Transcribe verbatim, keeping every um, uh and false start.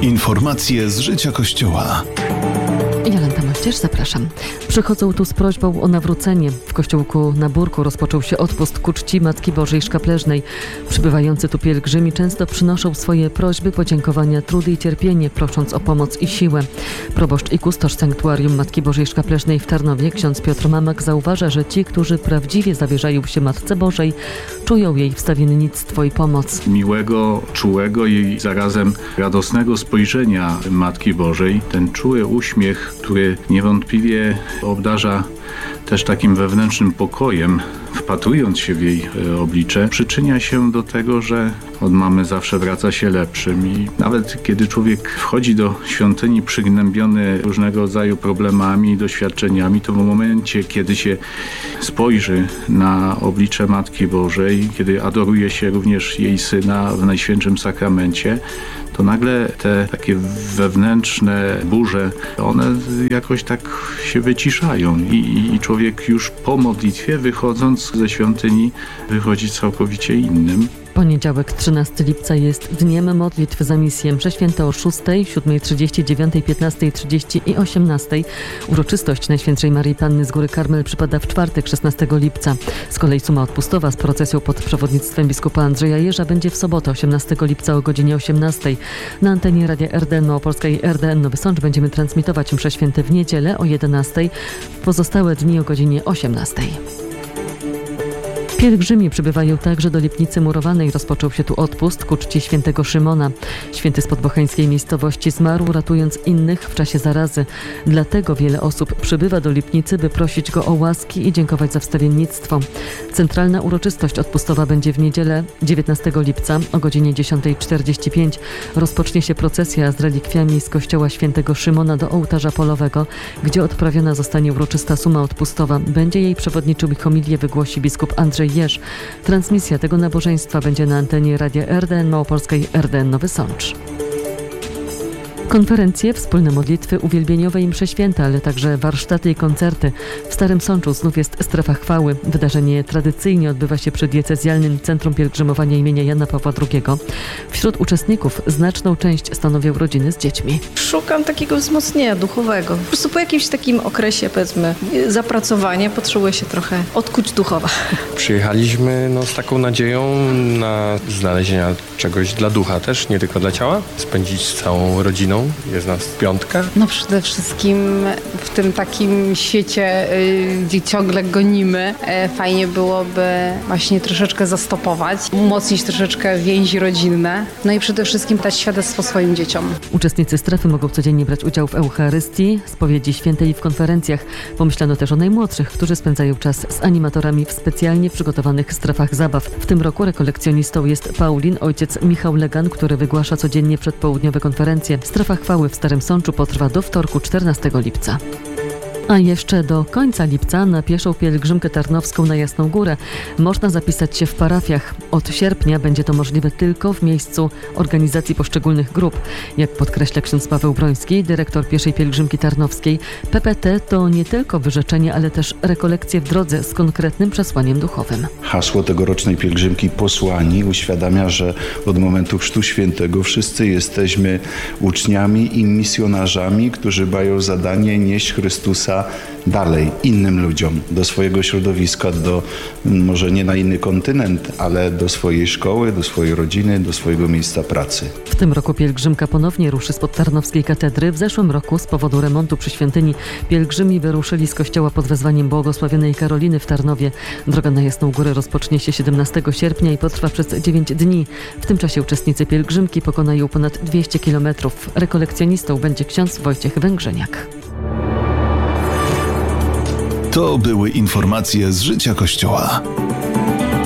Informacje z życia Kościoła. Jolanta Mościerz, zapraszam. Przychodzą tu z prośbą o nawrócenie. W kościółku na Burku rozpoczął się odpust ku czci Matki Bożej Szkapleżnej. Przybywający tu pielgrzymi często przynoszą swoje prośby, podziękowania, trudy i cierpienie, prosząc o pomoc i siłę. Proboszcz i kustosz Sanktuarium Matki Bożej Szkapleżnej w Tarnowie, ksiądz Piotr Mamak, zauważa, że ci, którzy prawdziwie zawierzają się Matce Bożej, czują jej wstawiennictwo i pomoc. Miłego, czułego i zarazem radosnego spojrzenia Matki Bożej, ten czuły uśmiech, który niewątpliwie obdarza też takim wewnętrznym pokojem, wpatrując się w jej oblicze, przyczynia się do tego, że od mamy zawsze wraca się lepszym i nawet kiedy człowiek wchodzi do świątyni przygnębiony różnego rodzaju problemami i doświadczeniami, to w momencie, kiedy się spojrzy na oblicze Matki Bożej, kiedy adoruje się również jej Syna w Najświętszym Sakramencie, to nagle te takie wewnętrzne burze, one jakoś tak się wyciszają i, i człowiek już po modlitwie, wychodząc ze świątyni, wychodzi całkowicie innym. Poniedziałek, trzynastego lipca jest dniem modlitw za misję. Msze święte o szóstej, siódmej trzydzieści, dziewiątej, piętnastej trzydzieści i osiemnastej. Uroczystość Najświętszej Maryi Panny z Góry Karmel przypada w czwartek, szesnastego lipca. Z kolei suma odpustowa z procesją pod przewodnictwem biskupa Andrzeja Jerza będzie w sobotę, osiemnastego lipca o godzinie osiemnastej. Na antenie Radia R D N Małopolska i R D N Nowy Sącz będziemy transmitować msze święte w niedzielę o jedenastej, pozostałe dni o godzinie osiemnastej. Pielgrzymi przybywają także do Lipnicy Murowanej. Rozpoczął się tu odpust ku czci świętego Szymona. Święty z podbocheńskiej miejscowości zmarł, ratując innych w czasie zarazy. Dlatego wiele osób przybywa do Lipnicy, by prosić go o łaski i dziękować za wstawiennictwo. Centralna uroczystość odpustowa będzie w niedzielę, dziewiętnastego lipca o godzinie dziesiątej czterdzieści pięć. Rozpocznie się procesja z relikwiami z kościoła świętego Szymona do ołtarza polowego, gdzie odprawiona zostanie uroczysta suma odpustowa. Będzie jej przewodniczył i homilię wygłosi biskup Andrzej Jerz. Transmisja tego nabożeństwa będzie na antenie Radia R D N Małopolska i R D N Nowy Sącz. Konferencje, wspólne modlitwy uwielbieniowe i msze święte, ale także warsztaty i koncerty. W Starym Sączu znów jest strefa chwały. Wydarzenie tradycyjnie odbywa się przy diecezjalnym Centrum Pielgrzymowania imienia Jana Pawła drugiego. Wśród uczestników znaczną część stanowią rodziny z dziećmi. Szukam takiego wzmocnienia duchowego. Po prostu po jakimś takim okresie, powiedzmy, zapracowania potrzebuję się trochę odkuć duchowo. Przyjechaliśmy no, z taką nadzieją na znalezienie czegoś dla ducha też, nie tylko dla ciała. Spędzić z całą rodziną. Jest nas piątka. No przede wszystkim w tym takim świecie, gdzie ciągle gonimy, fajnie byłoby właśnie troszeczkę zastopować, umocnić troszeczkę więzi rodzinne, no i przede wszystkim dać świadectwo swoim dzieciom. Uczestnicy strefy mogą codziennie brać udział w Eucharystii, spowiedzi świętej i w konferencjach. Pomyślano też o najmłodszych, którzy spędzają czas z animatorami w specjalnie przygotowanych strefach zabaw. W tym roku rekolekcjonistą jest Paulin, ojciec Michał Legan, który wygłasza codziennie przedpołudniowe konferencje. Strefa chwały w Starym Sączu potrwa do wtorku, czternastego lipca. A jeszcze do końca lipca na pieszą pielgrzymkę tarnowską na Jasną Górę można zapisać się w parafiach. Od sierpnia będzie to możliwe tylko w miejscu organizacji poszczególnych grup. Jak podkreśla ksiądz Paweł Broński, dyrektor pieszej pielgrzymki tarnowskiej, P P T to nie tylko wyrzeczenie, ale też rekolekcje w drodze z konkretnym przesłaniem duchowym. Hasło tegorocznej pielgrzymki Posłani uświadamia, że od momentu Chrztu Świętego wszyscy jesteśmy uczniami i misjonarzami, którzy mają zadanie nieść Chrystusa dalej, innym ludziom, do swojego środowiska, do może nie na inny kontynent, ale do swojej szkoły, do swojej rodziny, do swojego miejsca pracy. W tym roku pielgrzymka ponownie ruszy spod Tarnowskiej Katedry. W zeszłym roku z powodu remontu przy świątyni pielgrzymi wyruszyli z kościoła pod wezwaniem błogosławionej Karoliny w Tarnowie. Droga na Jasną Górę rozpocznie się siedemnastego sierpnia i potrwa przez dziewięć dni. W tym czasie uczestnicy pielgrzymki pokonają ponad dwieście kilometrów. Rekolekcjonistą będzie ksiądz Wojciech Węgrzeniak. To były informacje z życia Kościoła.